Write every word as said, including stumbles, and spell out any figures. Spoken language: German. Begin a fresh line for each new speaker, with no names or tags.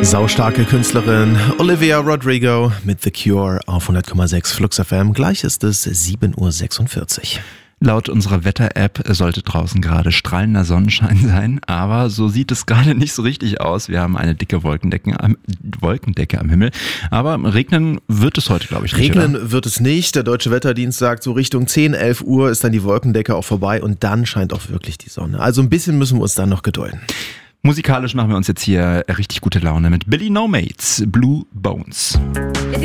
Saustarke Künstlerin Olivia Rodrigo mit The Cure auf hundert Komma sechs Flux F M. Gleich ist es sieben Uhr sechsundvierzig.
Laut unserer Wetter-App sollte draußen gerade strahlender Sonnenschein sein, aber so sieht es gerade nicht so richtig aus. Wir haben eine dicke Wolkendecke am, Wolkendecke am Himmel, aber regnen wird es heute, glaube ich, nicht.
Regnen
oder?
wird es nicht. Der Deutsche Wetterdienst sagt, so Richtung zehn, elf Uhr ist dann die Wolkendecke auch vorbei und dann scheint auch wirklich die Sonne. Also ein bisschen müssen wir uns dann noch gedulden.
Musikalisch machen wir uns jetzt hier richtig gute Laune mit Billy No Mates, Blue Bones.